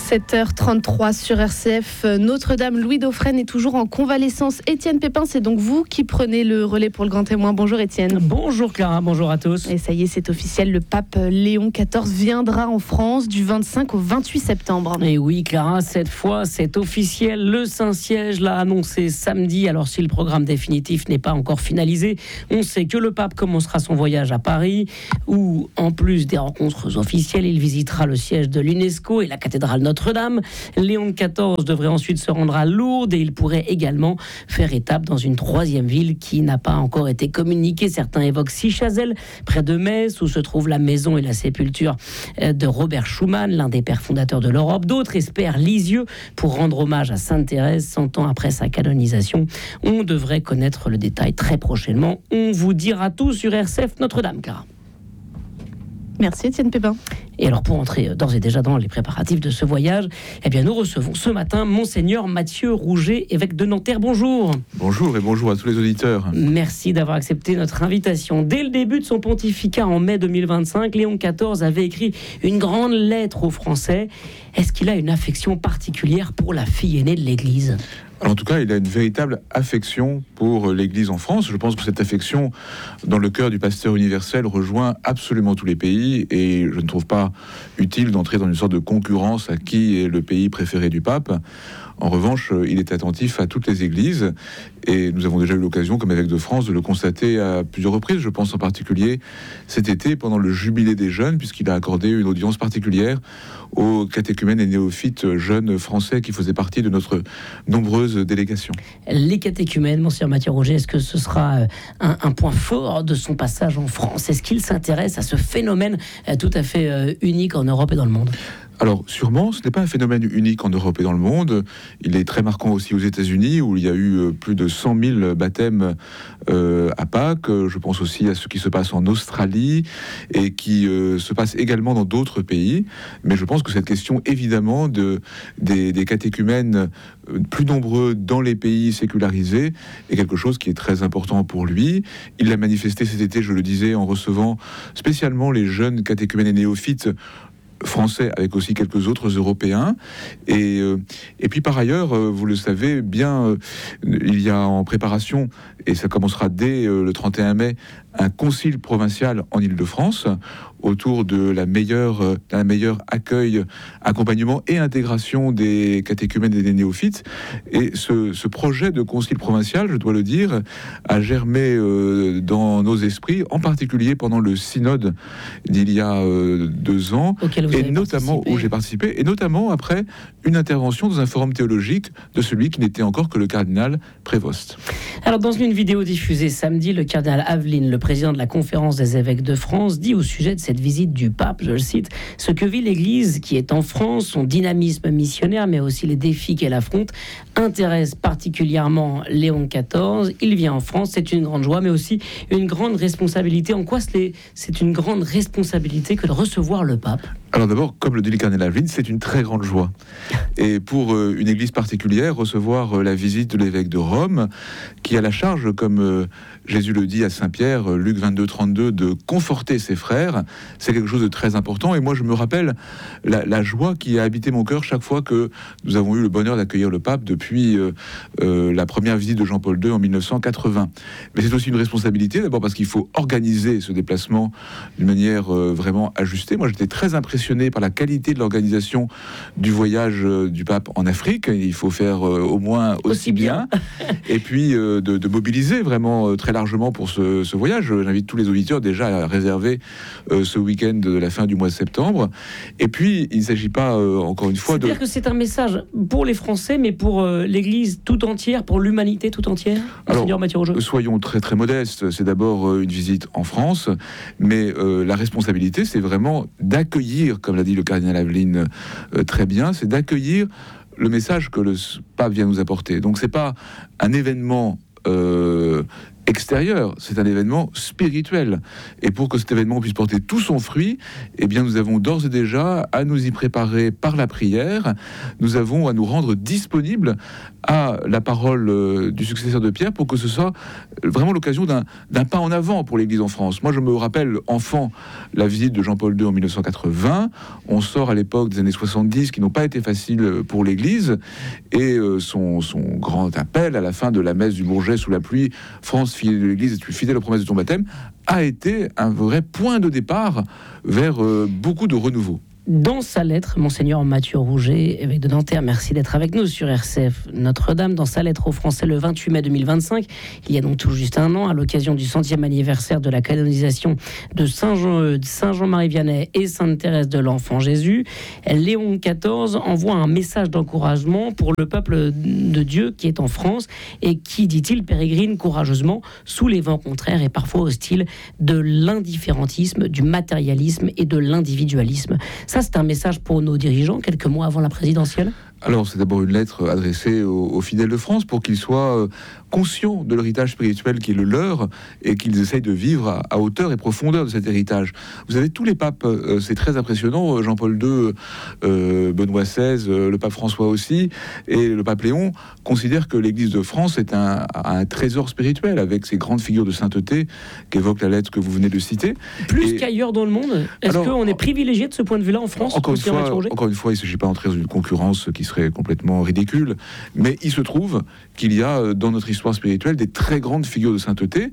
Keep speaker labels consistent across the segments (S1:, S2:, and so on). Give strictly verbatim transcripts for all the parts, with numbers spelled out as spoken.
S1: sept heures trente-trois sur R C F. Notre-Dame, Louis Dauphren est toujours en convalescence. Étienne Pépin, c'est donc vous qui prenez le relais pour le Grand Témoin. Bonjour Étienne.
S2: Bonjour Clara, bonjour à tous.
S1: Et ça y est, c'est officiel, le pape Léon quatorze viendra en France du vingt-cinq au vingt-huit septembre.
S2: Et oui Clara, cette fois c'est officiel. Le Saint-Siège l'a annoncé samedi. Alors si le programme définitif n'est pas encore finalisé, on sait que le pape commencera son voyage à Paris, où en plus des rencontres officielles, il visitera le siège de l'UNESCO et la cathédrale Notre-Dame. Léon quatorze devrait ensuite se rendre à Lourdes et il pourrait également faire étape dans une troisième ville qui n'a pas encore été communiquée. Certains évoquent Sichazel, près de Metz, où se trouve la maison et la sépulture de Robert Schuman, l'un des pères fondateurs de l'Europe. D'autres espèrent Lisieux pour rendre hommage à Sainte Thérèse, cent ans après sa canonisation. On devrait connaître le détail très prochainement. On vous dira tout sur R C F Notre-Dame, Clara.
S1: Merci Étienne Pépin.
S2: Et alors pour entrer d'ores et déjà dans les préparatifs de ce voyage, eh bien nous recevons ce matin Monseigneur Mathieu Rouget, évêque de Nanterre. Bonjour.
S3: Bonjour et bonjour à tous les auditeurs.
S2: Merci d'avoir accepté notre invitation. Dès le début de son pontificat en mai deux mille vingt-cinq, Léon quatorze avait écrit une grande lettre aux Français. Est-ce qu'il a une affection particulière pour la fille aînée de l'Église ?
S3: Alors, en tout cas, il a une véritable affection pour l'Église en France. Je pense que cette affection, dans le cœur du pasteur universel, rejoint absolument tous les pays. Et je ne trouve pas utile d'entrer dans une sorte de concurrence à qui est le pays préféré du pape. En revanche, il est attentif à toutes les églises. Et nous avons déjà eu l'occasion, comme évêque de France, de le constater à plusieurs reprises. Je pense en particulier cet été, pendant le jubilé des jeunes, puisqu'il a accordé une audience particulière aux catéchumènes et néophytes jeunes français qui faisaient partie de notre nombreuse délégation.
S2: Les catéchumènes, Monseigneur Mathieu Rouget, est-ce que ce sera un, un point fort de son passage en France ? Est-ce qu'il s'intéresse à ce phénomène tout à fait unique en Europe et dans le monde ?
S3: Alors, sûrement, ce n'est pas un phénomène unique en Europe et dans le monde. Il est très marquant aussi aux États-Unis, où il y a eu plus de cent mille baptêmes euh, à Pâques. Je pense aussi à ce qui se passe en Australie et qui euh, se passe également dans d'autres pays. Mais je pense que cette question, évidemment, de, des, des catéchumènes plus nombreux dans les pays sécularisés est quelque chose qui est très important pour lui. Il l'a manifesté cet été, je le disais, en recevant spécialement les jeunes catéchumènes et néophytes français, avec aussi quelques autres Européens. Et, euh, et puis par ailleurs, euh, vous le savez bien, euh, il y a en préparation, et ça commencera dès euh, le trente et un mai, un concile provincial en Île-de-France autour de la meilleure, euh, d'un meilleur accueil, accompagnement et intégration des catéchumènes et des néophytes. Et ce, ce projet de concile provincial, je dois le dire, a germé euh, dans nos esprits, en particulier pendant le synode d'il y a euh, deux ans, et notamment où j'ai participé, et notamment après une intervention dans un forum théologique de celui qui n'était encore que le cardinal Prévost.
S2: Alors dans une vidéo diffusée samedi, le cardinal Aveline, le président de la conférence des évêques de France, dit au sujet de cette visite du pape, je le cite, « Ce que vit l'Église qui est en France, son dynamisme missionnaire, mais aussi les défis qu'elle affronte, intéresse particulièrement Léon quatorze. Il vient en France, c'est une grande joie, mais aussi une grande responsabilité. En quoi c'est une grande responsabilité que de recevoir le pape ?»
S3: Alors d'abord, comme le dit le cardinal Aveline, c'est une très grande joie. Et pour euh, une église particulière, recevoir euh, la visite de l'évêque de Rome, qui a la charge, comme euh, Jésus le dit à Saint-Pierre, euh, Luc vingt-deux trente-deux, de conforter ses frères, c'est quelque chose de très important. Et moi, je me rappelle la, la joie qui a habité mon cœur chaque fois que nous avons eu le bonheur d'accueillir le pape depuis euh, euh, la première visite de Jean-Paul deux en mille neuf cent quatre-vingts. Mais c'est aussi une responsabilité, d'abord parce qu'il faut organiser ce déplacement d'une manière euh, vraiment ajustée. Moi, j'étais très impressionné par la qualité de l'organisation du voyage euh, du pape en Afrique. Il faut faire euh, au moins aussi, aussi bien. bien. Et puis euh, de, de mobiliser vraiment euh, très largement pour ce, ce voyage. J'invite tous les auditeurs déjà à réserver euh, ce week-end de la fin du mois de septembre. Et puis, il ne s'agit pas, euh, encore une fois...
S2: C'est-à-dire
S3: de...
S2: que c'est un message pour les Français, mais pour euh, l'Église tout entière, pour l'humanité tout entière.
S3: Alors,
S2: Mathieu Rouget.
S3: Soyons très très modestes. C'est d'abord euh, une visite en France, mais euh, la responsabilité, c'est vraiment d'accueillir, comme l'a dit le cardinal Aveline euh, très bien, c'est d'accueillir le message que le pape vient nous apporter. Donc c'est pas un événement euh, extérieur, c'est un événement spirituel. Et pour que cet événement puisse porter tout son fruit, eh bien, nous avons d'ores et déjà à nous y préparer par la prière. Nous avons à nous rendre disponibles à la parole euh, du successeur de Pierre pour que ce soit vraiment l'occasion d'un, d'un pas en avant pour l'Église en France. Moi, je me rappelle, enfant, la visite de Jean-Paul deux en mille neuf cent quatre-vingts. On sort à l'époque des années soixante-dix qui n'ont pas été faciles pour l'Église. Et euh, son, son grand appel à la fin de la messe du Bourget sous la pluie, France, fille de l'Église, es-tu fidèle aux promesses de ton baptême, a été un vrai point de départ vers euh, beaucoup de renouveau.
S2: Dans sa lettre, Monseigneur Mathieu Rouget, évêque de Nanterre, merci d'être avec nous sur R C F Notre-Dame. Dans sa lettre aux Français le vingt-huit mai deux mille vingt-cinq, il y a donc tout juste un an, à l'occasion du centième anniversaire de la canonisation de Saint Jean, Saint Jean-Marie Vianney et Sainte Thérèse de l'Enfant Jésus, Léon quatorze envoie un message d'encouragement pour le peuple de Dieu qui est en France et qui, dit-il, pérégrine courageusement sous les vents contraires et parfois hostiles de l'indifférentisme, du matérialisme et de l'individualisme. Ça, c'est un message pour nos dirigeants, quelques mois avant la présidentielle.
S3: Alors, c'est d'abord une lettre adressée aux, aux fidèles de France pour qu'ils soient euh, conscients de l'héritage spirituel qui est le leur et qu'ils essayent de vivre à, à hauteur et profondeur de cet héritage. Vous avez tous les papes, euh, c'est très impressionnant, Jean-Paul deux, euh, Benoît seize, euh, le pape François aussi, et le pape Léon considèrent que l'Église de France est un, un trésor spirituel avec ces grandes figures de sainteté qu'évoque la lettre que vous venez de citer.
S2: Plus
S3: et...
S2: qu'ailleurs dans le monde. Est-ce alors, qu'on est privilégié de ce point de vue-là en France?
S3: Encore une fois, encore une fois, il ne s'agit pas d'entrer dans une concurrence qui serait complètement ridicule, mais il se trouve qu'il y a dans notre histoire spirituelle des très grandes figures de sainteté,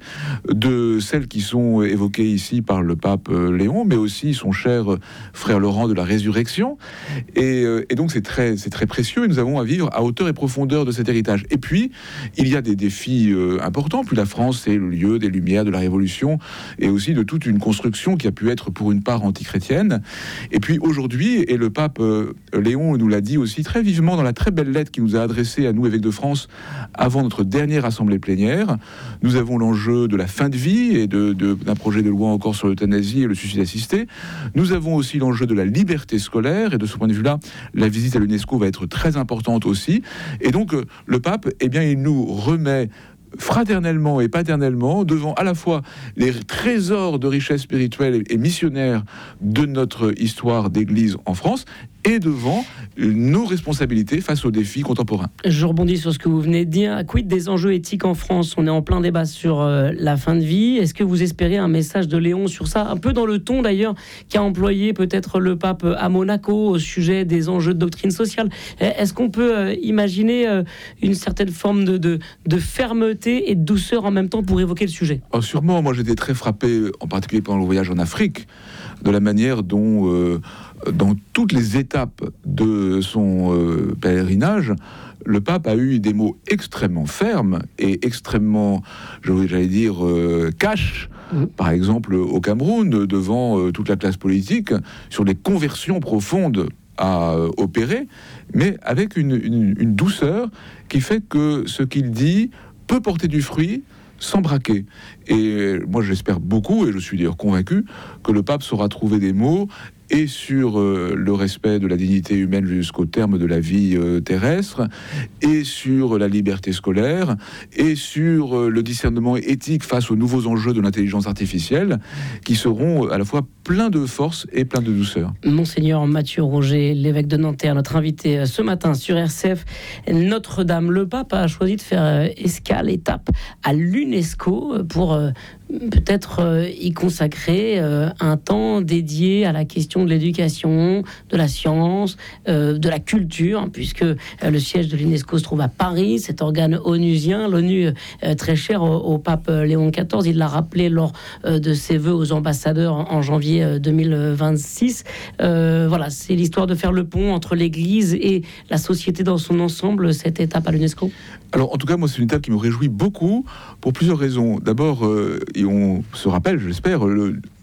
S3: de celles qui sont évoquées ici par le pape Léon, mais aussi son cher frère Laurent de la Résurrection, et, et donc c'est très, c'est très précieux, et nous avons à vivre à hauteur et profondeur de cet héritage. Et puis, il y a des défis euh, importants, puis la France c'est le lieu des Lumières, de la Révolution, et aussi de toute une construction qui a pu être pour une part antichrétienne, et puis aujourd'hui, et le pape euh, Léon nous l'a dit aussi très vivement dans la très belle lettre qu'il nous a adressée à nous, évêques de France, avant notre dernière assemblée plénière. Nous avons l'enjeu de la fin de vie et de, de, d'un projet de loi encore sur l'euthanasie et le suicide assisté. Nous avons aussi l'enjeu de la liberté scolaire, et de ce point de vue-là, la visite à l'UNESCO va être très importante aussi. Et donc, le pape, eh bien, il nous remet fraternellement et paternellement devant à la fois les trésors de richesse spirituelle et missionnaire de notre histoire d'église en France et devant nos responsabilités face aux défis contemporains.
S2: Je rebondis sur ce que vous venez de dire. Quid des enjeux éthiques en France? On est en plein débat sur euh, la fin de vie. Est-ce que vous espérez un message de Léon sur ça? Un peu dans le ton d'ailleurs qu'a employé peut-être le pape à Monaco au sujet des enjeux de doctrine sociale. Est-ce qu'on peut euh, imaginer euh, une certaine forme de, de, de fermeté et de douceur en même temps pour évoquer le sujet?
S3: Oh, sûrement, moi j'étais très frappé, en particulier pendant le voyage en Afrique, de la manière dont, euh, dans toutes les étapes de son euh, pèlerinage, le pape a eu des mots extrêmement fermes et extrêmement, j'allais dire, euh, cash. Mmh. Par exemple, au Cameroun, devant euh, toute la classe politique, sur les conversions profondes à euh, opérer, mais avec une, une, une douceur qui fait que ce qu'il dit peut porter du fruit sans braquer. Et moi, j'espère beaucoup, et je suis d'ailleurs convaincu, que le pape saura trouver des mots et sur euh, le respect de la dignité humaine jusqu'au terme de la vie euh, terrestre, et sur la liberté scolaire, et sur euh, le discernement éthique face aux nouveaux enjeux de l'intelligence artificielle, qui seront à la fois pleins de force et pleins de douceur.
S2: Monseigneur Mathieu Rouget, l'évêque de Nanterre, notre invité ce matin sur R C F Notre-Dame. Le pape a choisi de faire escale, étape à l'UNESCO pour euh, peut-être euh, y consacrer euh, un temps dédié à la question de l'éducation, de la science, euh, de la culture, hein, puisque euh, le siège de l'UNESCO se trouve à Paris, cet organe onusien, l'ONU euh, très cher au, au pape Léon quatorze. Il l'a rappelé lors euh, de ses vœux aux ambassadeurs en, en janvier deux mille vingt-six. Euh, voilà, c'est l'histoire de faire le pont entre l'Église et la société dans son ensemble, cette étape à l'UNESCO.
S3: Alors, en tout cas, moi, c'est une étape qui me réjouit beaucoup pour plusieurs raisons. D'abord, euh, et on se rappelle, j'espère, le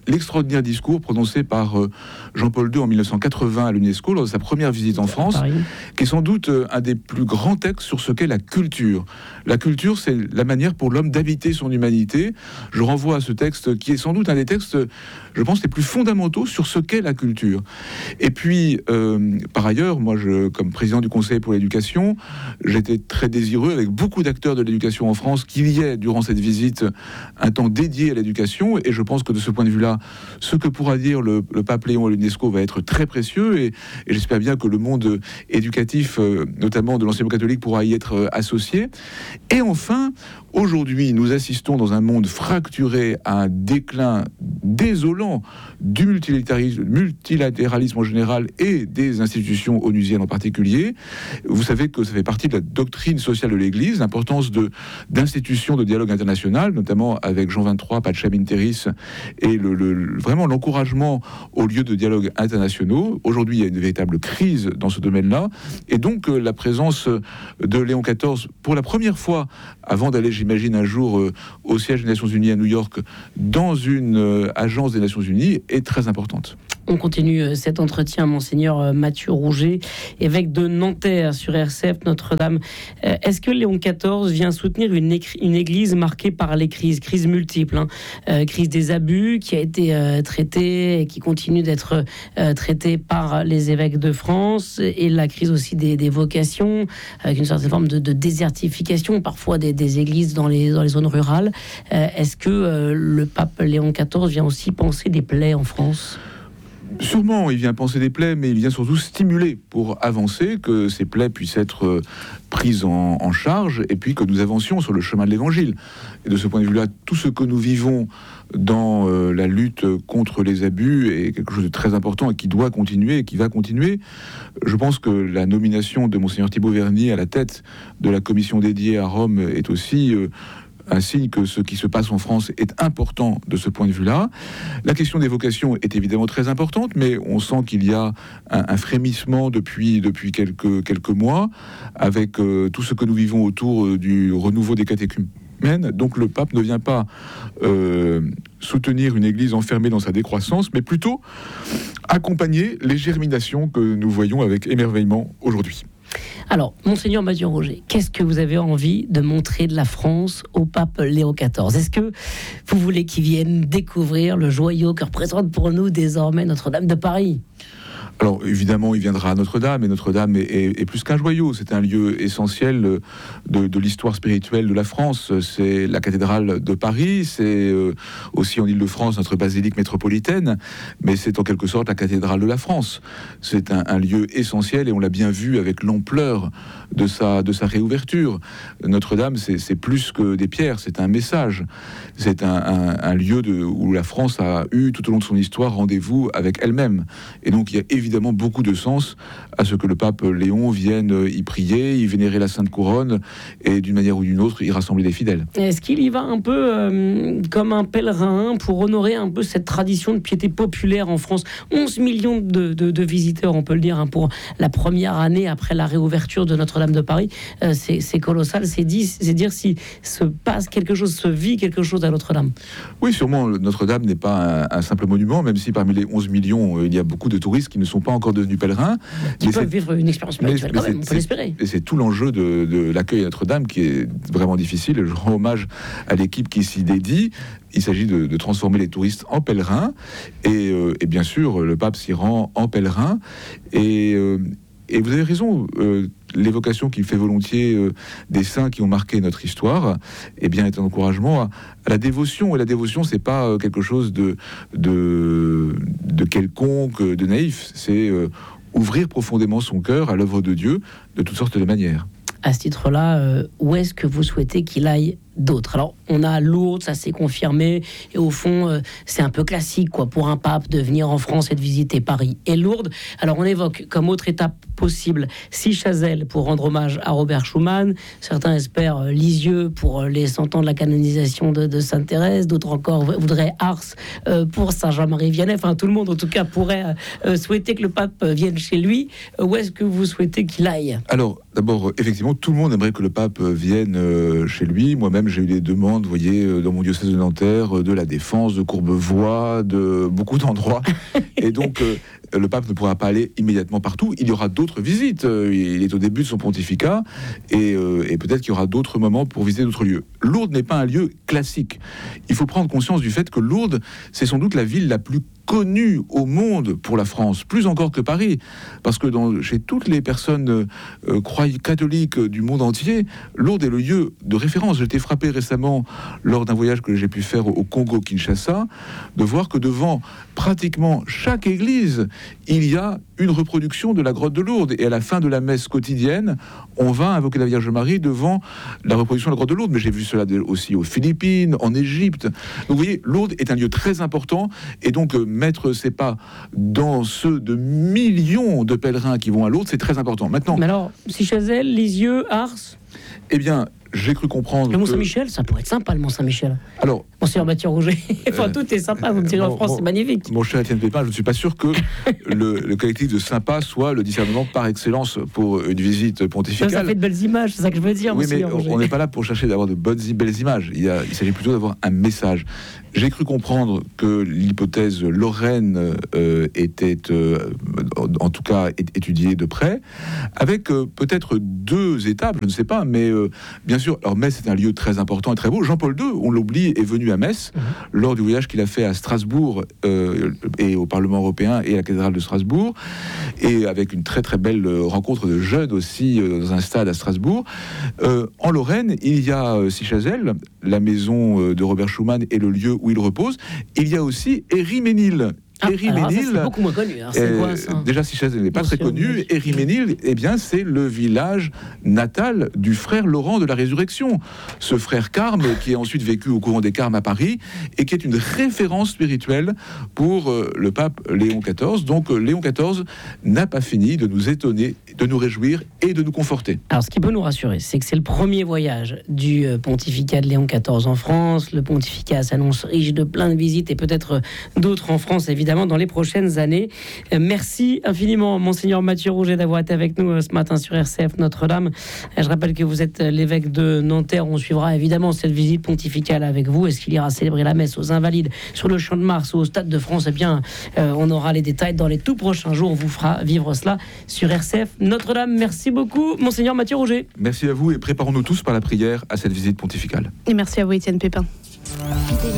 S3: l'extraordinaire discours prononcé par euh, Jean-Paul deux en mille neuf cent quatre-vingts à l'UNESCO lors de sa première visite en France,
S2: Paris.
S3: qui est sans doute euh, un des plus grands textes sur ce qu'est la culture. La culture, c'est la manière pour l'homme d'habiter son humanité. Je renvoie à ce texte qui est sans doute un des textes, je pense, les plus fondamentaux sur ce qu'est la culture. Et puis, euh, par ailleurs, moi, je, comme président du Conseil pour l'éducation, j'étais très désireux, avec beaucoup d'acteurs de l'éducation en France, qu'il y ait, durant cette visite, un temps dédié à l'éducation. Et je pense que de ce point de vue-là, ce que pourra dire le, le pape Léon à l'UNESCO va être très précieux. Et, et j'espère bien que le monde éducatif, euh, notamment de l'enseignement catholique, pourra y être euh, associé. Et enfin, aujourd'hui, nous assistons dans un monde fracturé à un déclin désolant du multilatéralisme, multilatéralisme en général et des institutions onusiennes en particulier. Vous savez que ça fait partie de la doctrine sociale de l'Église, l'importance de, d'institutions de dialogue international, notamment avec Jean vingt-trois, Pacem in Terris, et le, le, vraiment l'encouragement aux lieux de dialogue internationaux. Aujourd'hui, il y a une véritable crise dans ce domaine-là, et donc euh, la présence de Léon quatorze, pour la première fois, avant d'aller, j'imagine, un jour euh, au siège des Nations Unies à New York, dans une euh, agence des Nations Unies, est très importante.
S2: On continue cet entretien, Monseigneur Mathieu Rouget, évêque de Nanterre sur R C F Notre-Dame. Est-ce que Léon quatorze vient soutenir une, écri- une église marquée par les crises, crises multiples, hein, euh, crise des abus qui a été euh, traitée et qui continue d'être euh, traitée par les évêques de France, et la crise aussi des, des vocations, avec une certaine forme de, de désertification parfois des, des églises dans les, dans les zones rurales. Euh, est-ce que euh, le pape Léon quatorze vient aussi penser des plaies en France ?
S3: Sûrement, il vient penser des plaies, mais il vient surtout stimuler pour avancer, que ces plaies puissent être euh, prises en, en charge, et puis que nous avancions sur le chemin de l'Évangile. Et de ce point de vue-là, tout ce que nous vivons dans euh, la lutte contre les abus est quelque chose de très important et qui doit continuer et qui va continuer. Je pense que la nomination de Monseigneur Thibaut Verny à la tête de la commission dédiée à Rome est aussi Euh, un signe que ce qui se passe en France est important de ce point de vue-là. La question des vocations est évidemment très importante, mais on sent qu'il y a un, un frémissement depuis, depuis quelques, quelques mois, avec euh, tout ce que nous vivons autour euh, du renouveau des catéchumènes. Donc le pape ne vient pas euh, soutenir une église enfermée dans sa décroissance, mais plutôt accompagner les germinations que nous voyons avec émerveillement aujourd'hui.
S2: Alors, Monseigneur Mathieu Rouget, qu'est-ce que vous avez envie de montrer de la France au pape Léon quatorze ? Est-ce que vous voulez qu'il vienne découvrir le joyau que représente pour nous désormais Notre-Dame de Paris ?
S3: Alors évidemment, il viendra à Notre-Dame, et Notre-Dame est, est, est plus qu'un joyau. C'est un lieu essentiel de, de l'histoire spirituelle de la France. C'est la cathédrale de Paris, c'est euh, aussi en Île-de-France notre basilique métropolitaine, mais c'est en quelque sorte la cathédrale de la France. C'est un, un lieu essentiel, et on l'a bien vu avec l'ampleur de sa, de sa réouverture. Notre-Dame, c'est, c'est plus que des pierres, c'est un message. C'est un, un, un lieu de, où la France a eu tout au long de son histoire rendez-vous avec elle-même. Et donc il y a évidemment évidemment beaucoup de sens à ce que le pape Léon vienne y prier, y vénérer la Sainte Couronne, et d'une manière ou d'une autre y rassembler les fidèles.
S2: Est-ce qu'il y va un peu euh, comme un pèlerin pour honorer un peu cette tradition de piété populaire en France ? onze millions de, de, de visiteurs, on peut le dire, hein, pour la première année après la réouverture de Notre-Dame de Paris. Euh, c'est, c'est colossal, c'est, dit, c'est dire si se passe quelque chose, se vit quelque chose à Notre-Dame.
S3: Oui, sûrement, Notre-Dame n'est pas un, un simple monument, même si parmi les onze millions, euh, il y a beaucoup de touristes qui ne sont pas encore devenus pèlerins.
S2: Qui peuvent vivre une expérience spirituelle quand même, on peut l'espérer.
S3: Et c'est tout l'enjeu de, de l'accueil à Notre-Dame qui est vraiment difficile. Je rends hommage à l'équipe qui s'y dédie. Il s'agit de, de transformer les touristes en pèlerins. Et, euh, et bien sûr, le pape s'y rend en pèlerin. Et, euh, et vous avez raison, euh, l'évocation qu'il fait volontiers euh, des saints qui ont marqué notre histoire, eh bien, est un encouragement à, à la dévotion. Et la dévotion, c'est pas euh, quelque chose de, de, de quelconque, de naïf. C'est euh, ouvrir profondément son cœur à l'œuvre de Dieu de toutes sortes de manières.
S2: À ce titre-là, euh, où est-ce que vous souhaitez qu'il aille d'autres ? Alors, on a Lourdes, ça s'est confirmé, et au fond, euh, c'est un peu classique, quoi, pour un pape de venir en France et de visiter Paris et Lourdes. Alors, on évoque comme autre étape possible Six-Chazelles pour rendre hommage à Robert Schuman. Certains espèrent euh, Lisieux pour euh, les cent ans de la canonisation de, de Sainte Thérèse. D'autres encore voudraient Ars euh, pour Saint Jean-Marie Vianney. Enfin, tout le monde, en tout cas, pourrait euh, souhaiter que le pape vienne chez lui. Euh, où est-ce que vous souhaitez qu'il aille ?
S3: Alors, d'abord, effectivement, tout le monde aimerait que le pape vienne euh, chez lui. Moi-même, j'ai eu des demandes, vous voyez, dans mon diocèse de Nanterre, de la Défense, de Courbevoie, de beaucoup d'endroits. Et donc, euh, le pape ne pourra pas aller immédiatement partout. Il y aura d'autres visites. Il est au début de son pontificat et, euh, et peut-être qu'il y aura d'autres moments pour visiter d'autres lieux. Lourdes n'est pas un lieu classique. Il faut prendre conscience du fait que Lourdes, c'est sans doute la ville la plus connue au monde pour la France, plus encore que Paris, parce que dans, chez toutes les personnes euh, croyant catholiques du monde entier, Lourdes est le lieu de référence. J'ai été frappé récemment lors d'un voyage que j'ai pu faire au Congo-Kinshasa de voir que devant pratiquement chaque église, il y a une reproduction de la grotte de Lourdes. Et à la fin de la messe quotidienne, on va invoquer la Vierge Marie devant la reproduction de la grotte de Lourdes. Mais j'ai vu cela aussi aux Philippines, en Égypte. Donc vous voyez, Lourdes est un lieu très important. Et donc, euh, mettre ses pas dans ceux de millions de pèlerins qui vont à Lourdes, c'est très important. Maintenant,
S2: mais alors, si Chazelles, Lisieux, Ars,
S3: eh bien, j'ai cru comprendre
S2: le Mont
S3: que...
S2: Saint-Michel, ça pourrait être sympa, le Mont Saint-Michel.
S3: Alors,
S2: Monseigneur Mathieu Rouget, enfin,
S3: euh,
S2: tout est sympa, vous me direz en France,
S3: mon,
S2: c'est magnifique.
S3: Mon cher Étienne Pépin, je ne suis pas sûr que le, le collectif de sympa soit le discernement par excellence pour une visite pontificale.
S2: Ça fait de belles images, c'est ça que je veux dire.
S3: Oui, mais
S2: Rouget.
S3: on n'est pas là pour chercher d'avoir de bonnes, belles images. Il, y a, il s'agit plutôt d'avoir un message. J'ai cru comprendre que l'hypothèse Lorraine euh, était, euh, en tout cas, étudiée de près, avec euh, peut-être deux étapes, je ne sais pas, mais euh, bien sûr, alors Metz est un lieu très important et très beau. Jean-Paul deux, on l'oublie, est venu à Metz mmh. lors du voyage qu'il a fait à Strasbourg euh, et au Parlement européen et à la cathédrale de Strasbourg, et avec une très très belle rencontre de jeunes aussi euh, dans un stade à Strasbourg. Euh, en Lorraine, il y a euh, Sichazel, la maison euh, de Robert Schumann et le lieu où il repose. Il y a aussi Ériménil.
S2: Ah,
S3: Ériménil,
S2: c'est beaucoup moins connu. Alors, c'est
S3: euh,
S2: quoi, ça
S3: déjà, Sichazel n'est pas très connu. Ériménil, eh bien, c'est le village natal du frère Laurent de la Résurrection. Ce frère Carme, qui a ensuite vécu au courant des Carmes à Paris, et qui est une référence spirituelle pour euh, le pape Léon quatorze. Donc, euh, Léon quatorze n'a pas fini de nous étonner, de nous réjouir et de nous conforter.
S2: Alors, ce qui peut nous rassurer, c'est que c'est le premier voyage du euh, pontificat de Léon quatorze en France. Le pontificat s'annonce riche de plein de visites et peut-être euh, d'autres en France, évidemment, dans les prochaines années. Merci infiniment, Monseigneur Mathieu Rouget, d'avoir été avec nous ce matin sur R C F Notre-Dame. Je rappelle que vous êtes l'évêque de Nanterre. On suivra évidemment cette visite pontificale avec vous. Est-ce qu'il ira célébrer la messe aux Invalides, sur le Champ de Mars ou au Stade de France? Eh bien, euh, on aura les détails dans les tout prochains jours. On vous fera vivre cela sur R C F Notre-Dame. Merci beaucoup, Monseigneur Mathieu Rouget.
S3: Merci à vous et préparons-nous tous par la prière à cette visite pontificale.
S1: Et merci à vous, Étienne Pépin.